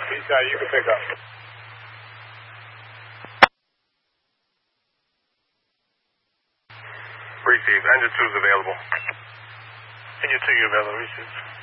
Eastside, you can pick up. Receive. Engine 2 is available. Engine 2, you're available. Receive.